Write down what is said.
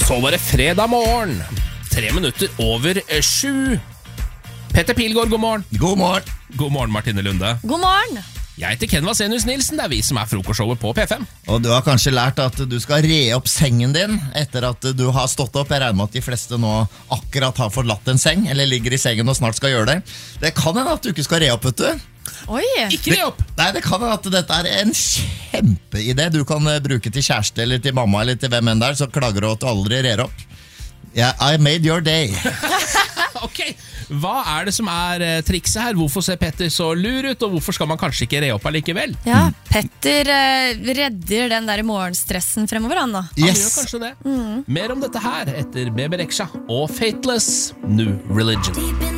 Så var det fredag morgen. 3 minutter over 7. Petter Pilgaard, god morgen. God morgen. God morgen, Martine Lunde. God morgen. Jeg heter Ken Vasenius Nilsen, det er vi som er frokostshowet på P5. Og du har kanskje lært at du skal re opp sengen din etter at du har stått opp. Jeg regner med at de fleste nå akkurat har forlatt en seng, eller ligger i sengen og snart skal gjøre det. Det kan hende at du ikke skal re opp, vet du. Oi. Ikke re opp! Nei, det kan hende at dette er en kjempeidé du kan bruke til kjæreste, eller til mamma, eller til hvem enn der, så klager du at du aldri rer opp. Yeah, I made your day. Ok, hva er det som er trikset her? Hvorfor ser Petter så lur ut, og hvorfor skal man kanskje ikke re opp allikevel? Ja, Petter redder den der morgenstressen fremover, han da. Han Yes. gjør kanskje det. Mer om dette her etter Bebe Rexha og Fateless New Religion.